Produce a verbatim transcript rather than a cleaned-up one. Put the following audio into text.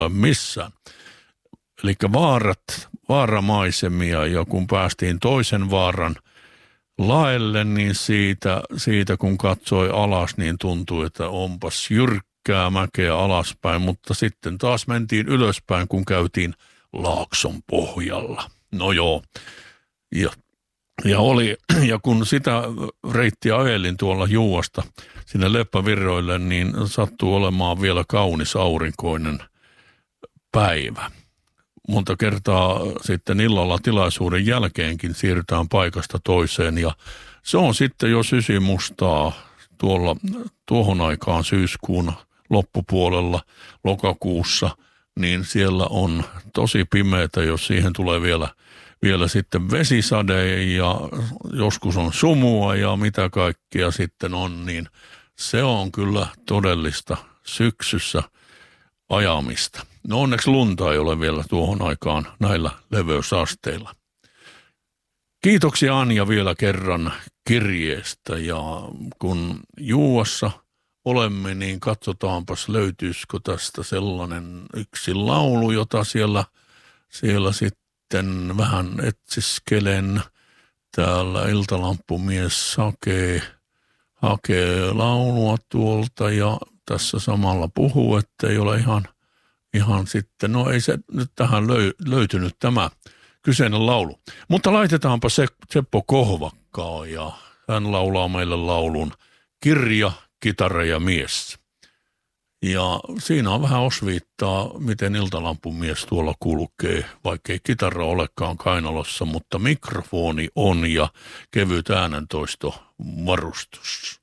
missään. Eli vaarat, vaaramaisemia, ja kun päästiin toisen vaaran laelle, niin siitä, siitä kun katsoi alas, niin tuntui, että onpas jyrkkää mäkeä alaspäin, mutta sitten taas mentiin ylöspäin, kun käytiin Laakson pohjalla. No joo, ja, ja, oli, ja kun sitä reittiä ajelin tuolla Juuasta sinne Leppävirroille, niin sattuu olemaan vielä kaunis aurinkoinen päivä. Monta kertaa sitten illalla tilaisuuden jälkeenkin siirrytään paikasta toiseen, ja se on sitten jo sysimustaa tuolla tuohon aikaan syyskuun loppupuolella lokakuussa, niin siellä on tosi pimeätä, jos siihen tulee vielä, vielä sitten vesisade ja joskus on sumua ja mitä kaikkea sitten on, niin se on kyllä todellista syksyssä ajamista. No onneksi lunta ei ole vielä tuohon aikaan näillä leveysasteilla. Kiitoksia Anja vielä kerran kirjeestä, ja kun Juuassa olemme, niin katsotaanpas löytyisikö tästä sellainen yksi laulu, jota siellä, siellä sitten vähän etsiskelen. Täällä Iltalamppumies hakee, hakee laulua tuolta ja tässä samalla puhuu, että ei ole ihan, ihan sitten, no ei se nyt tähän löy, löytynyt tämä kyseinen laulu. Mutta laitetaanpa se Seppo Kohvakkaa, ja hän laulaa meille laulun Kirja, kitara ja mies. Ja siinä on vähän osviittaa, miten Iltalampumies tuolla kulkee, vaikkei kitara olekaan kainalossa, mutta mikrofoni on ja kevyt äänentoisto varustus.